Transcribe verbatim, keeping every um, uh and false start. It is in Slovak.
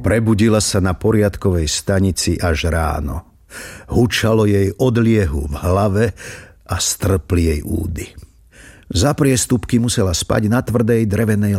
Prebudila sa na poriadkovej stanici až ráno. Hučalo jej od liehu v hlave a strpli jej údy. Za priestupky musela spať na tvrdej drevenej